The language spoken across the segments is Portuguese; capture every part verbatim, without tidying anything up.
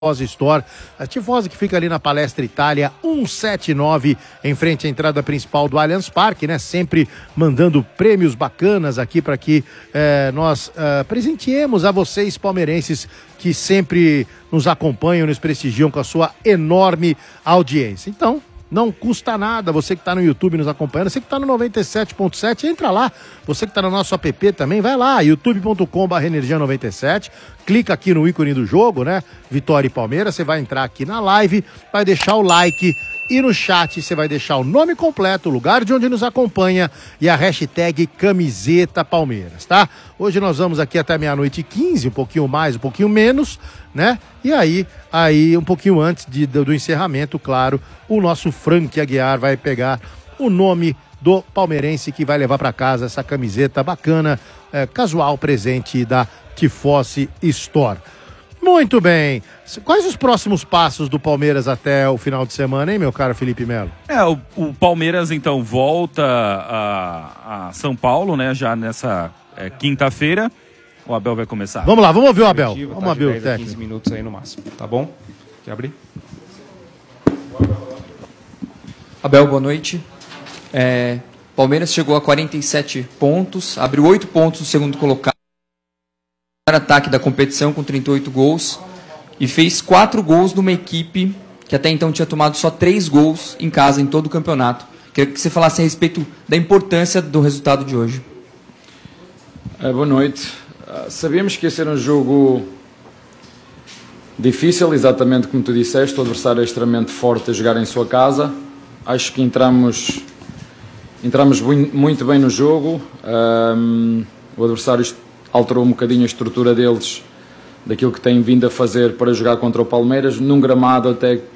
Tifose Store, a Tifose que fica ali na Palestra Itália cento e setenta e nove, em frente à entrada principal do Allianz Parque, né? Sempre mandando prêmios bacanas aqui para que eh, nós eh, presenteemos a vocês palmeirenses que sempre nos acompanham, nos prestigiam com a sua enorme audiência. Então, não custa nada, você que está no YouTube nos acompanhando, você que está no noventa e sete ponto sete, entra lá. Você que está no nosso app também, vai lá, youtube ponto com barra energia noventa e sete, clica aqui no ícone do jogo, né? Vitória e Palmeiras, você vai entrar aqui na live, vai deixar o like e no chat você vai deixar o nome completo, o lugar de onde nos acompanha e a hashtag Camiseta Palmeiras, tá? Hoje nós vamos aqui até meia-noite e quinze, um pouquinho mais, um pouquinho menos, né? E aí, aí um pouquinho antes de, do, do encerramento, claro, o nosso Frank Aguiar vai pegar o nome do palmeirense que vai levar para casa essa camiseta bacana, é, casual, presente da Tifose Store. Muito bem. Quais os próximos passos do Palmeiras até o final de semana, hein, meu caro Felipe Melo? É, o, o Palmeiras, então, volta a, a São Paulo, né, já nessa é, quinta-feira. O Abel vai começar. Vamos lá, vamos ouvir o Abel. Vamos tá ouvir o dez a técnico. quinze minutos aí no máximo, tá bom? Quer abrir? Abel, boa noite. É, Palmeiras chegou a quarenta e sete pontos, abriu oito pontos no segundo colocado, ataque da competição com trinta e oito gols e fez quatro gols numa equipe que até então tinha tomado só três gols em casa em todo o campeonato. Queria que você falasse a respeito da importância do resultado de hoje. É, boa noite. Sabíamos que ia ser um jogo difícil, exatamente como tu disseste. O adversário é extremamente forte a jogar em sua casa. Acho que entramos, entramos muito bem no jogo. Um, o adversário alterou um bocadinho a estrutura deles, daquilo que têm vindo a fazer para jogar contra o Palmeiras, num gramado até uh,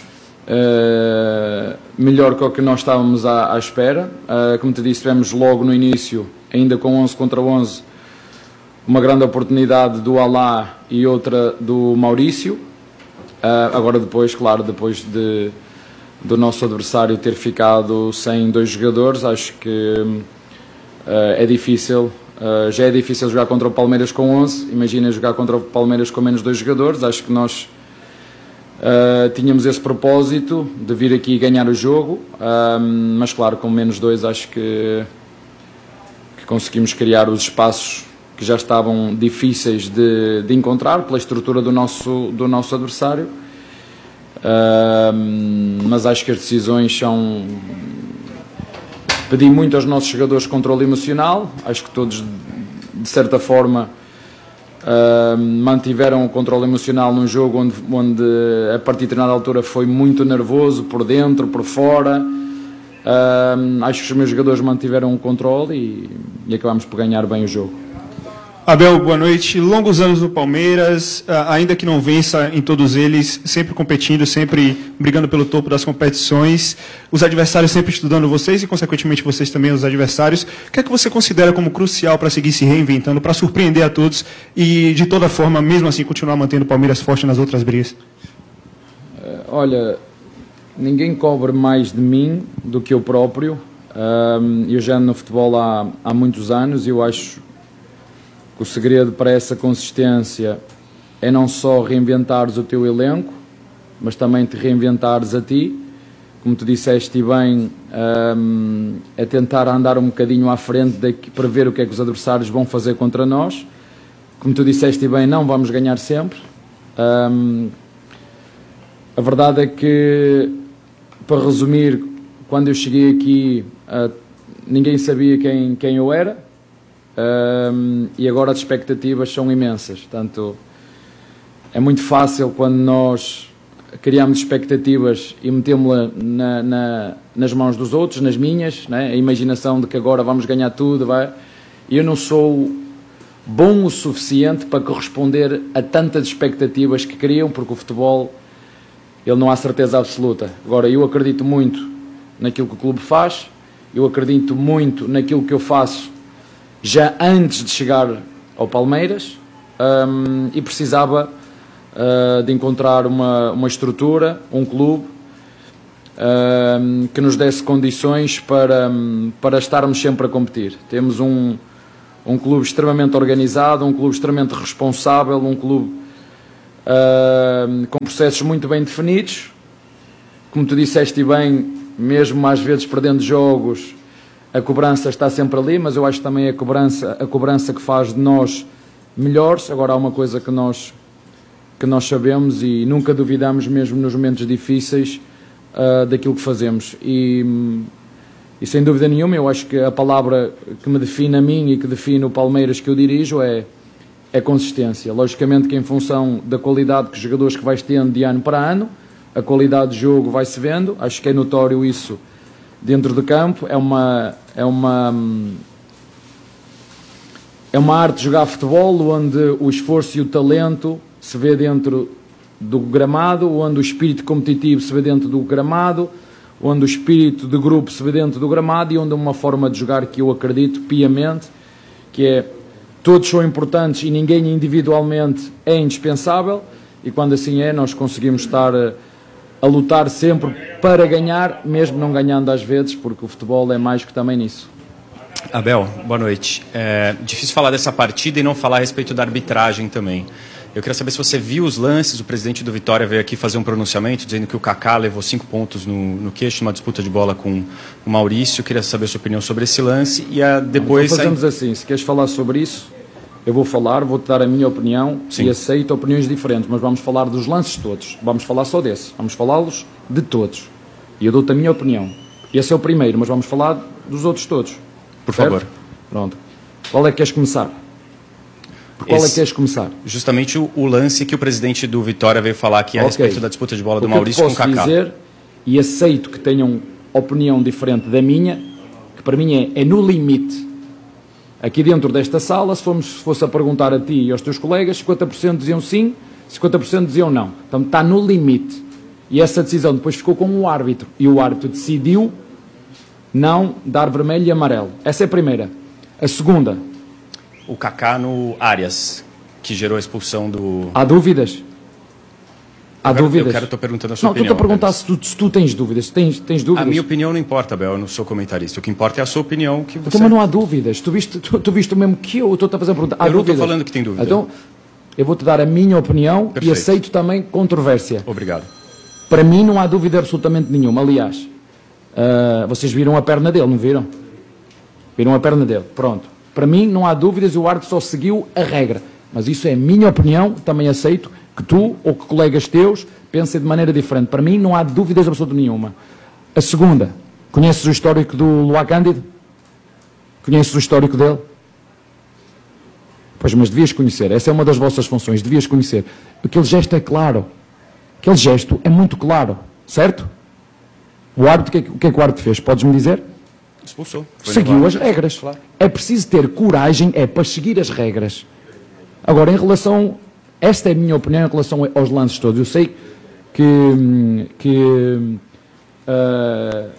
melhor que o que nós estávamos à, à espera. Uh, como te disse, tivemos logo no início, ainda com onze contra onze, uma grande oportunidade do Alá e outra do Maurício. Uh, agora depois, claro, depois de, do nosso adversário ter ficado sem dois jogadores, acho que uh, é difícil. Uh, já é difícil jogar contra o Palmeiras com onze, imagina jogar contra o Palmeiras com menos dois jogadores. Acho que nós uh, tínhamos esse propósito de vir aqui e ganhar o jogo, uh, mas claro, com menos dois acho que, que conseguimos criar os espaços que já estavam difíceis de, de encontrar pela estrutura do nosso, do nosso adversário, uh, mas acho que as decisões são... Pedi muito aos nossos jogadores controle emocional, acho que todos, de certa forma, uh, mantiveram o controle emocional num jogo onde, onde a partir de determinada altura foi muito nervoso, por dentro, por fora. Uh, acho que os meus jogadores mantiveram o controle e, e acabamos por ganhar bem o jogo. Abel, boa noite. Longos anos no Palmeiras, ainda que não vença em todos eles, sempre competindo, sempre brigando pelo topo das competições, os adversários sempre estudando vocês e, consequentemente, vocês também, os adversários. O que é que você considera como crucial para seguir se reinventando, para surpreender a todos e, de toda forma, mesmo assim, continuar mantendo o Palmeiras forte nas outras brigas? Olha, ninguém cobra mais de mim do que eu próprio. Eu já ando no futebol há, há muitos anos e eu acho... O segredo para essa consistência é não só reinventares o teu elenco, mas também te reinventares a ti. Como tu disseste bem, um, é tentar andar um bocadinho à frente daqui, para ver o que é que os adversários vão fazer contra nós. Como tu disseste bem, não vamos ganhar sempre. Um, a verdade é que, para resumir, quando eu cheguei aqui, uh, ninguém sabia quem, quem eu era. Um, e agora as expectativas são imensas. Portanto, é muito fácil quando nós criamos expectativas e metemos-la na, na, nas mãos dos outros, nas minhas, né? A imaginação de que agora vamos ganhar tudo, vai? E eu não sou bom o suficiente para corresponder a tantas expectativas que criam, porque o futebol, ele não há certeza absoluta. Agora, eu acredito muito naquilo que o clube faz, eu acredito muito naquilo que eu faço já antes de chegar ao Palmeiras, um, e precisava uh, de encontrar uma, uma estrutura, um clube um, que nos desse condições para, um, para estarmos sempre a competir. Temos um, um clube extremamente organizado, um clube extremamente responsável, um clube uh, com processos muito bem definidos. Como tu disseste bem, mesmo às vezes perdendo jogos, a cobrança está sempre ali, mas eu acho também a cobrança, a cobrança que faz de nós melhores. Agora há uma coisa que nós, que nós sabemos e nunca duvidamos mesmo nos momentos difíceis uh, daquilo que fazemos. E, e sem dúvida nenhuma, eu acho que a palavra que me define a mim e que define o Palmeiras que eu dirijo é, é consistência. Logicamente que em função da qualidade que os jogadores que vais tendo de ano para ano, a qualidade de jogo vai-se vendo, acho que é notório isso dentro do campo, é uma, é uma, é uma arte de jogar futebol onde o esforço e o talento se vê dentro do gramado, onde o espírito competitivo se vê dentro do gramado, onde o espírito de grupo se vê dentro do gramado e onde uma forma de jogar que eu acredito piamente, que é todos são importantes e ninguém individualmente é indispensável, e quando assim é nós conseguimos estar a lutar sempre para ganhar, mesmo não ganhando às vezes, porque o futebol é mais que também nisso. Abel, boa noite. É difícil falar dessa partida e não falar a respeito da arbitragem também. Eu queria saber se você viu os lances, o presidente do Vitória veio aqui fazer um pronunciamento dizendo que o Kaká levou cinco pontos no, no queixo numa disputa de bola com o Maurício. Eu queria saber a sua opinião sobre esse lance e a, depois... Então fazemos assim, se queres falar sobre isso, eu vou falar, vou-te dar a minha opinião. Sim. E aceito opiniões diferentes, mas vamos falar dos lances todos. Vamos falar só desse, vamos falá-los de todos. E eu dou-te a minha opinião. Esse é o primeiro, mas vamos falar dos outros todos. Por certo? Favor. Pronto. Qual é que queres começar? Por qual Esse, é que queres começar? Justamente o, o lance que o presidente do Vitória veio falar aqui a okay. respeito da disputa de bola do Maurício com o Kaká. Dizer, e aceito que tenham opinião diferente da minha, que para mim é, é no limite. Aqui dentro desta sala, se, fomos, se fosse a perguntar a ti e aos teus colegas, cinquenta por cento diziam sim, cinquenta por cento diziam não. Então está no limite. E essa decisão depois ficou com o árbitro. E o árbitro decidiu não dar vermelho e amarelo. Essa é a primeira. A segunda. O Kaká no Arias, que gerou a expulsão do... Há dúvidas? Há eu quero, dúvidas? Eu quero, estou perguntando a sua não, opinião. Não, estou a perguntar se tu, se tu tens dúvidas. Tens, tens dúvidas? A minha opinião não importa, Abel, eu não sou comentarista. O que importa é a sua opinião. Que você... Então, mas não há dúvidas. Tu viste, tu, tu viste o mesmo que eu, eu estou-te a fazer a pergunta. Há eu não estou falando que tem dúvida. Então, eu vou-te dar a minha opinião. Perfeito. E aceito também controvérsia. Obrigado. Para mim não há dúvida absolutamente nenhuma. Aliás, uh, vocês viram a perna dele, não viram? Viram a perna dele. Pronto. Para mim não há dúvidas e o árbitro só seguiu a regra. Mas isso é a minha opinião, também aceito que tu ou que colegas teus pensem de maneira diferente. Para mim não há dúvidas absolutamente nenhuma. A segunda, conheces o histórico do Luá Cândido? Conheces o histórico dele? Pois, mas devias conhecer. Essa é uma das vossas funções, devias conhecer. Aquele gesto é claro. Aquele gesto é muito claro. Certo? O árbitro, o que é, o que, é que o árbitro fez? Podes-me dizer? Expulsou. Seguiu as regras. Claro. É preciso ter coragem, é para seguir as regras. Agora, em relação... Esta é a minha opinião em relação aos lances todos. Eu sei que... que uh,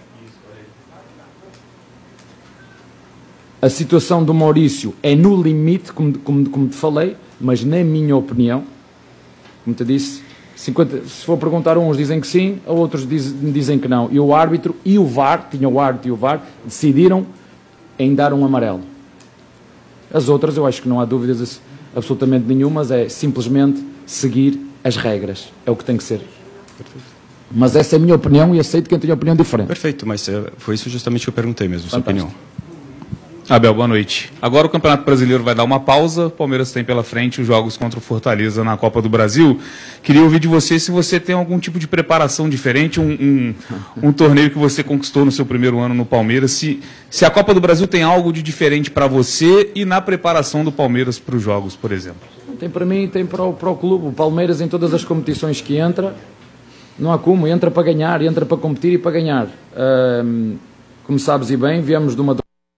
a situação do Maurício é no limite, como, como, como te falei, mas na minha opinião, como te disse, cinquenta, se for perguntar a uns dizem que sim, a outros diz, dizem que não. E o árbitro e o V A R, tinha o árbitro e o V A R, decidiram em dar um amarelo. As outras, eu acho que não há dúvidas absolutamente nenhumas, é simplesmente seguir as regras. É o que tem que ser. Perfeito. Mas essa é a minha opinião e aceito quem tem opinião diferente. Perfeito, mas foi isso justamente que eu perguntei mesmo, sua opinião. Abel, boa noite. Agora o Campeonato Brasileiro vai dar uma pausa. O Palmeiras tem pela frente os jogos contra o Fortaleza na Copa do Brasil. Queria ouvir de você se você tem algum tipo de preparação diferente, um, um, um torneio que você conquistou no seu primeiro ano no Palmeiras. Se, se a Copa do Brasil tem algo de diferente para você e na preparação do Palmeiras para os jogos, por exemplo. Tem para mim, tem para o, para o clube. O Palmeiras, em todas as competições que entra, não há como. Entra para ganhar, entra para competir e para ganhar. Um, como sabes e bem, viemos de uma...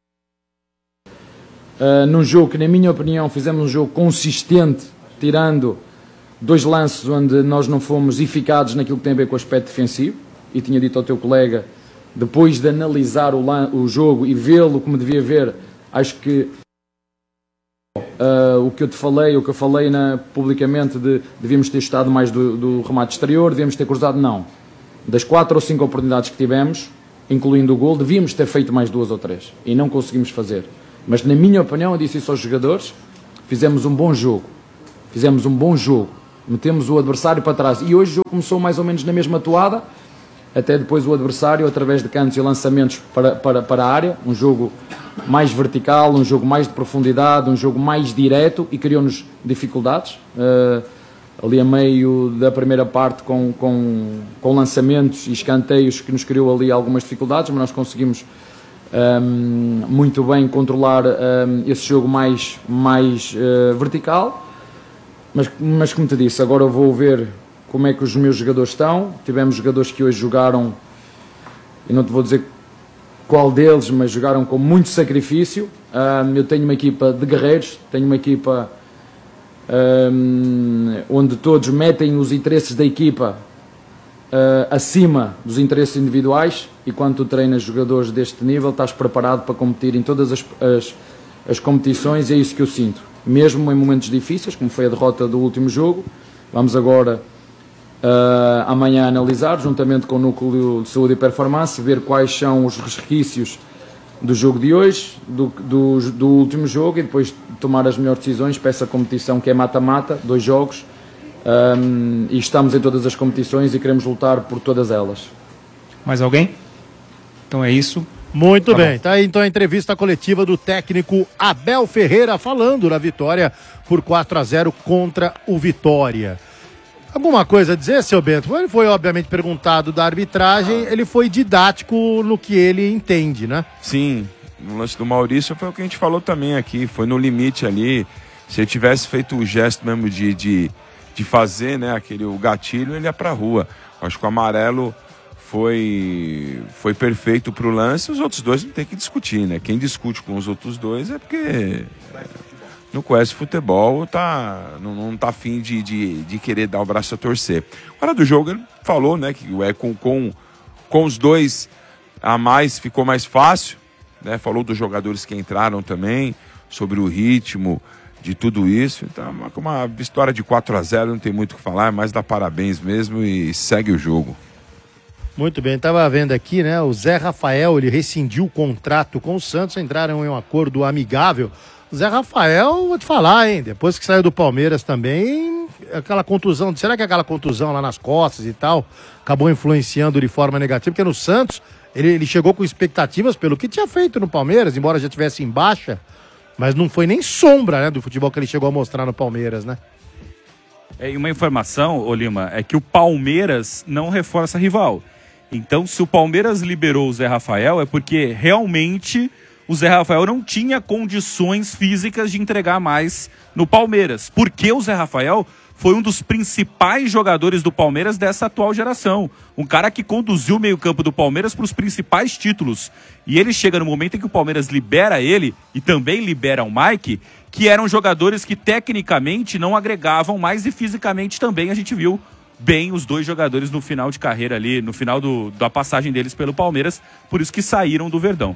Uh, num jogo que, na minha opinião, fizemos um jogo consistente, tirando dois lances onde nós não fomos eficazes naquilo que tem a ver com o aspecto defensivo, e tinha dito ao teu colega, depois de analisar o, o jogo e vê-lo como devia ver, acho que uh, o que eu te falei, o que eu falei na, publicamente de devíamos ter estado mais do, do remate exterior, devíamos ter cruzado, não. Das quatro ou cinco oportunidades que tivemos, incluindo o gol, devíamos ter feito mais duas ou três, e não conseguimos fazer. Mas, na minha opinião, eu disse isso aos jogadores, fizemos um bom jogo. Fizemos um bom jogo. metemos o adversário para trás. E hoje o jogo começou mais ou menos na mesma toada, até depois o adversário, através de cantos e lançamentos para, para, para a área, um jogo mais vertical, um jogo mais de profundidade, um jogo mais direto, e criou-nos dificuldades. Uh, ali a meio da primeira parte com, com, com lançamentos e escanteios que nos criou ali algumas dificuldades, mas nós conseguimos um, muito bem controlar um, esse jogo mais, mais uh, vertical. Mas, mas como te disse, agora eu vou ver como é que os meus jogadores estão. Tivemos jogadores que hoje jogaram, e não te vou dizer qual deles, mas jogaram com muito sacrifício. Um, eu tenho uma equipa de guerreiros, tenho uma equipa um, onde todos metem os interesses da equipa uh, acima dos interesses individuais, e quando tu treinas jogadores deste nível, estás preparado para competir em todas as, as, as competições, e é isso que eu sinto. Mesmo em momentos difíceis, como foi a derrota do último jogo. Vamos agora uh, amanhã analisar, juntamente com o Núcleo de Saúde e Performance, ver quais são os resquícios do jogo de hoje, do, do, do último jogo, e depois tomar as melhores decisões para essa competição que é mata-mata, dois jogos, um, e estamos em todas as competições e queremos lutar por todas elas. Mais alguém? Então é isso. Muito tá bem, bom. tá aí então a entrevista coletiva do técnico Abel Ferreira falando da vitória por quatro a zero contra o Vitória. Alguma coisa a dizer, seu Bento? Ele foi obviamente perguntado da arbitragem, ele foi didático no que ele entende, né? Sim, no lance do Maurício foi o que a gente falou também aqui, foi no limite ali. Se ele tivesse feito o gesto mesmo de, de, de fazer, né, aquele, o gatilho, ele ia pra rua. Acho que o amarelo foi, foi perfeito pro lance, os outros dois não tem que discutir, né? Quem discute com os outros dois é porque não conhece futebol, tá, não, não tá afim de, de, de querer dar o braço a torcer. Hora do jogo ele falou, né, que é, com, com, com os dois a mais ficou mais fácil, né? Falou dos jogadores que entraram também, sobre o ritmo de tudo isso. Então, uma, uma vitória de quatro a zero, não tem muito o que falar, é mais dar parabéns mesmo e segue o jogo. Muito bem, estava vendo aqui, né? O Zé Rafael, ele rescindiu o contrato com o Santos, entraram em um acordo amigável. O Zé Rafael, vou te falar, hein? Depois que saiu do Palmeiras também, aquela contusão, será que aquela contusão lá nas costas e tal acabou influenciando de forma negativa? Porque no Santos, ele, ele chegou com expectativas pelo que tinha feito no Palmeiras, embora já tivesse em baixa, mas não foi nem sombra, né, do futebol que ele chegou a mostrar no Palmeiras, né? É, e uma informação, ô Lima, é que o Palmeiras não reforça rival. Então, se o Palmeiras liberou o Zé Rafael, é porque realmente o Zé Rafael não tinha condições físicas de entregar mais no Palmeiras. Porque o Zé Rafael foi um dos principais jogadores do Palmeiras dessa atual geração. Um cara que conduziu o meio-campo do Palmeiras para os principais títulos. E ele chega no momento em que o Palmeiras libera ele, e também libera o Mike, que eram jogadores que tecnicamente não agregavam mais, e fisicamente também a gente viu bem os dois jogadores no final de carreira ali, no final do, da passagem deles pelo Palmeiras, por isso que saíram do Verdão.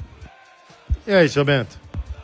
E aí, seu Bento?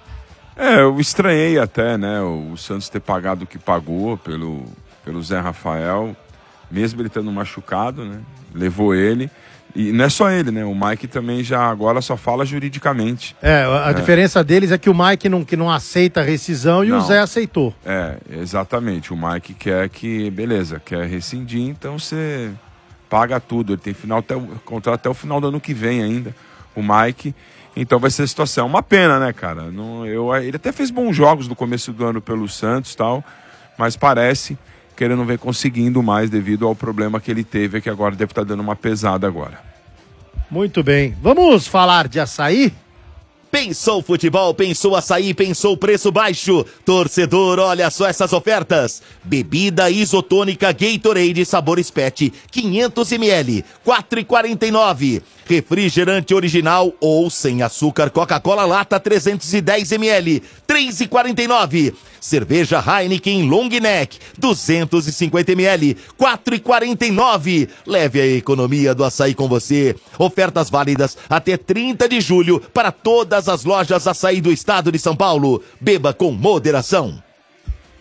É, eu estranhei até, né, o Santos ter pagado o que pagou pelo, pelo Zé Rafael, mesmo ele estando machucado, né, levou ele. E não é só ele, né? O Mike também já agora só fala juridicamente. É, a é. diferença deles é que o Mike não, que não aceita a rescisão e não. O Zé aceitou. É, exatamente. O Mike quer que, beleza, quer rescindir, então você paga tudo. Ele tem final até, contrato até o final do ano que vem ainda, o Mike. Então vai ser a situação. Uma pena, né, cara? Não, eu, ele até fez bons jogos no começo do ano pelo Santos e tal, mas parece que ele não vem conseguindo mais devido ao problema que ele teve, que agora deve estar dando uma pesada agora. Muito bem. Vamos falar de açaí? Pensou futebol, pensou açaí, pensou preço baixo. Torcedor, olha só essas ofertas. Bebida isotônica Gatorade Sabores Pet, quinhentos mililitros, quatro reais e quarenta e nove centavos. Refrigerante original ou sem açúcar Coca-Cola Lata trezentos e dez mililitros, três reais e quarenta e nove centavos. Cerveja Heineken Long Neck, duzentos e cinquenta mililitros, quatro reais e quarenta e nove centavos. Leve a economia do açaí com você. Ofertas válidas até trinta de julho para todas as lojas açaí do estado de São Paulo. Beba com moderação.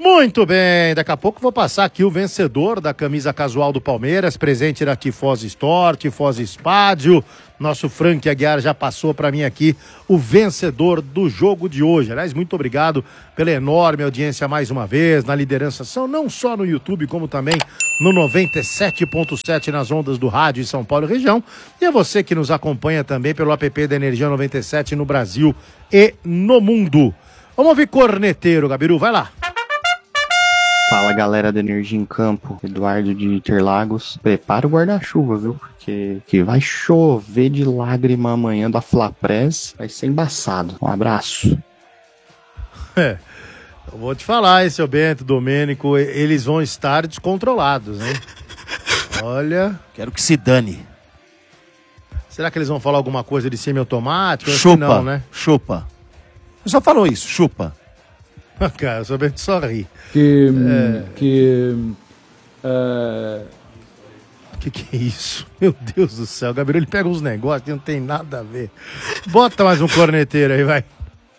Muito bem, daqui a pouco vou passar aqui o vencedor da camisa casual do Palmeiras, presente da Tifose Store, Tifose Spádio. Nosso Frank Aguiar já passou para mim aqui o vencedor do jogo de hoje. Aliás, muito obrigado pela enorme audiência mais uma vez, na liderança, são não só no YouTube, como também no noventa e sete ponto sete nas ondas do rádio em São Paulo e região. E a você que nos acompanha também pelo app da Energia noventa e sete no Brasil e no mundo. Vamos ouvir Corneteiro, Gabiru, vai lá. Fala galera da Energia em Campo, Eduardo de Interlagos. Prepara o guarda-chuva, viu? Porque que vai chover de lágrima amanhã da Flapress, vai ser embaçado. Um abraço. É, eu vou te falar, hein, seu Bento, Domênico, eles vão estar descontrolados, hein? Olha... Quero que se dane. Será que eles vão falar alguma coisa de semiautomático? Chupa, não, né? chupa. Ele só falou isso, chupa. Cara, o seu Bento só ri. Que... É... que uh... Que que é isso? Meu Deus do céu, o Gabriel, ele pega uns negócios que não tem nada a ver. Bota mais um corneteiro aí, vai.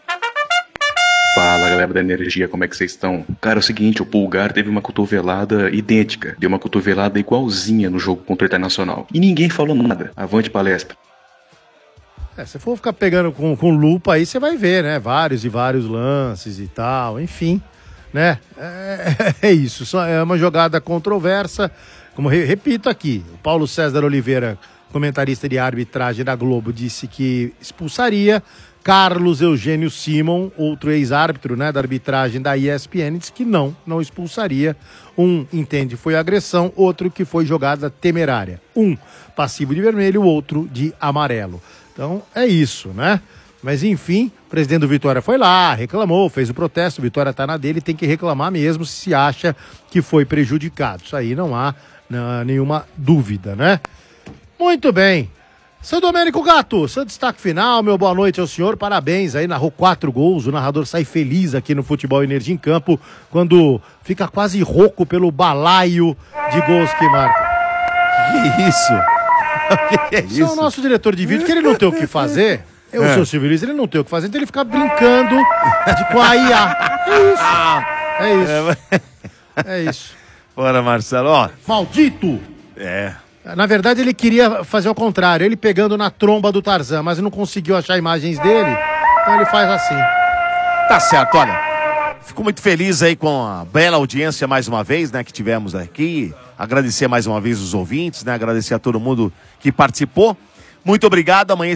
Fala galera da Energia, como é que vocês estão? Cara, é o seguinte, o Pulgar teve uma cotovelada idêntica, deu uma cotovelada igualzinha no jogo contra o Internacional. E ninguém falou nada. Avante palestra. É, se for ficar pegando com, com lupa aí, você vai ver, né? Vários e vários lances e tal, enfim, né? É, é isso, só é uma jogada controversa. Como re, repito aqui, o Paulo César Oliveira, comentarista de arbitragem da Globo, disse que expulsaria. Carlos Eugênio Simon, outro ex-árbitro, né, da arbitragem da E S P N, disse que não, não expulsaria. Um entende foi agressão, outro que foi jogada temerária. Um passivo de vermelho, o outro de amarelo. Então é isso, né? Mas enfim, o presidente do Vitória foi lá, reclamou, fez o protesto, o Vitória tá na dele, tem que reclamar mesmo se se acha que foi prejudicado. Isso aí não há não, nenhuma dúvida, né? Muito bem. Seu Domênico Gato, seu destaque final, meu boa noite ao senhor, parabéns aí, narrou quatro gols, o narrador sai feliz aqui no Futebol Energia em Campo, quando fica quase rouco pelo balaio de gols que marca. Que isso? Que é isso? Esse é o nosso diretor de vídeo, que ele não tem o que fazer, é o é. seu Silvio Luiz, ele não tem o que fazer, então ele fica brincando de, com a I A. É isso, é isso, é isso. Bora, Marcelo, ó. Maldito! É... Na verdade, ele queria fazer o contrário, ele pegando na tromba do Tarzan, mas não conseguiu achar imagens dele, então ele faz assim. Tá certo, olha, fico muito feliz aí com a bela audiência mais uma vez, né, que tivemos aqui. Agradecer mais uma vez os ouvintes, né, agradecer a todo mundo que participou. Muito obrigado, amanhã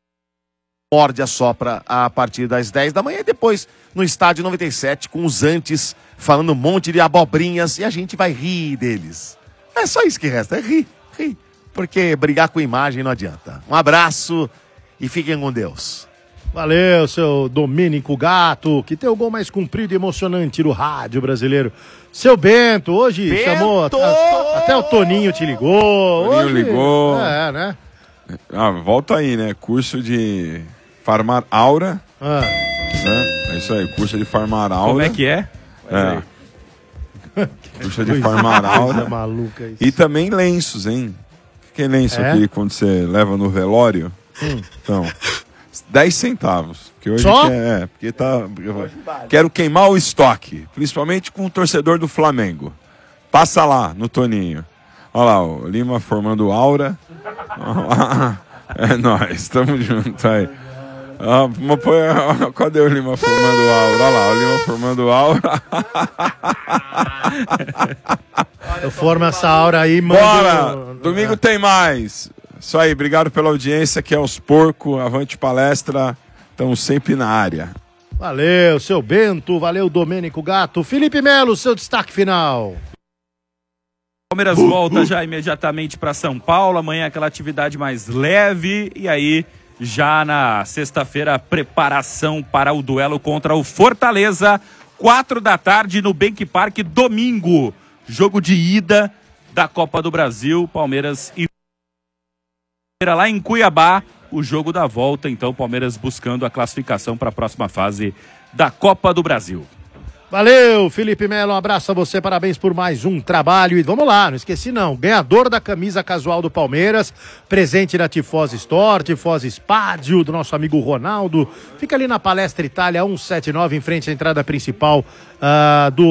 morde a sopra a partir das dez da manhã e depois no Estádio noventa e sete com os antes falando um monte de abobrinhas e a gente vai rir deles. É só isso que resta, é rir. Sim, porque brigar com imagem não adianta. Um abraço e fiquem com Deus. Valeu, seu Domênico Gato, que tem o gol mais comprido e emocionante do rádio brasileiro. Seu Bento, hoje Bento! chamou... A, até o Toninho te ligou. Toninho hoje, ligou. É, né? Ah, volta aí, né? Curso de Farmar Aura. Ah. Né? É isso aí, curso de Farmar Aura. Como é que é? É. Puxa de Farmar Aura. Maluca isso. E também lenços, hein? Que lenço é? aqui quando você leva no velório? Hum. Então, dez centavos. Porque hoje Só? Quer, é, porque tá. Quero queimar o estoque, principalmente com o torcedor do Flamengo. Passa lá no Toninho. Olha lá, o Lima formando aura. É nóis, estamos juntos aí. Ah, mas, cadê o Lima formando aura? Olha lá, o Lima formando aura. Eu formo essa aura aí, mano. Bora! Domingo é. tem mais. Isso aí, obrigado pela audiência, que é os porcos, avante palestra, estamos sempre na área. Valeu, seu Bento, valeu, Domênico Gato. Felipe Melo, seu destaque final. Palmeiras uh, volta uh. já imediatamente para São Paulo, amanhã aquela atividade mais leve, e aí... Já na sexta-feira, preparação para o duelo contra o Fortaleza, quatro da tarde no Bank Park, domingo. Jogo de ida da Copa do Brasil, Palmeiras e lá em Cuiabá, o jogo da volta. Então, Palmeiras buscando a classificação para a próxima fase da Copa do Brasil. Valeu, Felipe Melo, um abraço a você, parabéns por mais um trabalho. E vamos lá, não esqueci não, ganhador da camisa casual do Palmeiras, presente na Tifose Store, Tifose Spádio, do nosso amigo Ronaldo. Fica ali na Palestra Itália cento e setenta e nove, em frente à entrada principal uh, do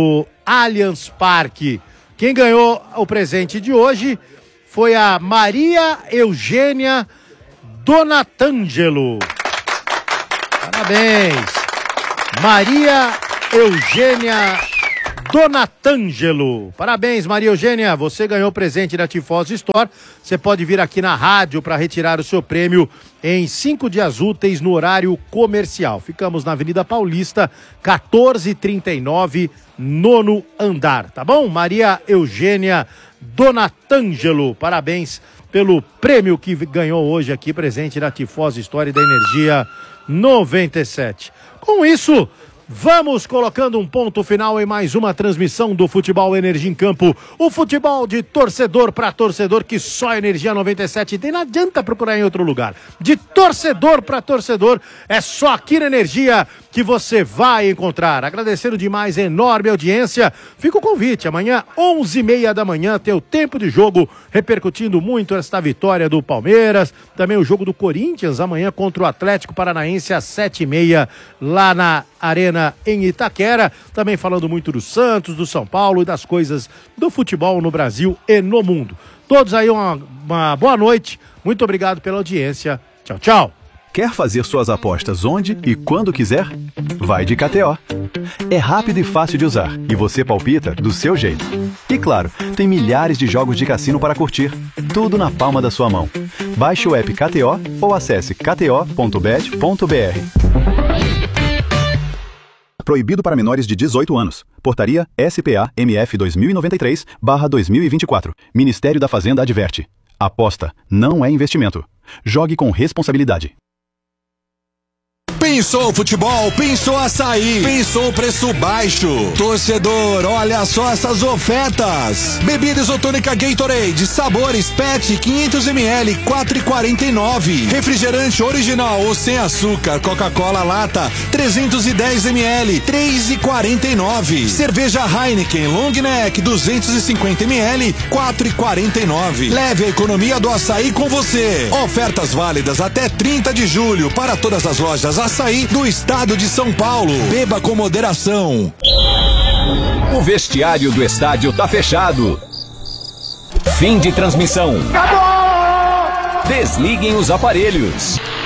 Allianz Parque. Quem ganhou o presente de hoje foi a Maria Eugênia Donatangelo. Parabéns. Maria Eugênia Donatangelo. Parabéns, Maria Eugênia. Você ganhou o presente da Tifose Store. Você pode vir aqui na rádio para retirar o seu prêmio em cinco dias úteis no horário comercial. Ficamos na Avenida Paulista, quatorze e trinta e nove, nono andar. Tá bom? Maria Eugênia Donatangelo. Parabéns pelo prêmio que ganhou hoje aqui, presente da Tifose Store e da Energia noventa e sete. Com isso, vamos colocando um ponto final em mais uma transmissão do Futebol Energia em Campo. O futebol de torcedor para torcedor que só a Energia noventa e sete tem. Não adianta procurar em outro lugar. De torcedor para torcedor, é só aqui na Energia que você vai encontrar. Agradecendo demais a enorme audiência. Fica o convite. Amanhã, onze e meia da manhã, tem o tempo de jogo repercutindo muito esta vitória do Palmeiras. Também o jogo do Corinthians amanhã contra o Atlético Paranaense às sete e meia lá na Arena em Itaquera. Também falando muito do Santos, do São Paulo e das coisas do futebol no Brasil e no mundo. Todos aí uma, uma boa noite. Muito obrigado pela audiência. Tchau, tchau. Quer fazer suas apostas onde e quando quiser? Vai de K T O. É rápido e fácil de usar e você palpita do seu jeito. E claro, tem milhares de jogos de cassino para curtir. Tudo na palma da sua mão. Baixe o app K T O ou acesse k t o ponto bet ponto b r. Proibido para menores de dezoito anos. Portaria S P A M F dois mil e noventa e três barra dois mil e vinte e quatro. Ministério da Fazenda adverte. Aposta não é investimento. Jogue com responsabilidade. Pensou futebol, pensou açaí, pensou preço baixo. Torcedor, olha só essas ofertas. Bebida isotônica Gatorade, sabores Pet quinhentos mililitros, quatro reais e quarenta e nove centavos. Refrigerante original ou sem açúcar, Coca-Cola lata, trezentos e dez mililitros, três reais e quarenta e nove centavos. Cerveja Heineken Long Neck, duzentos e cinquenta mililitros, quatro reais e quarenta e nove centavos. Leve a economia do açaí com você. Ofertas válidas até trinta de julho para todas as lojas Açaí do estado de São Paulo. Beba com moderação. O vestiário do estádio tá fechado. Fim de transmissão. Acabou! Desliguem os aparelhos.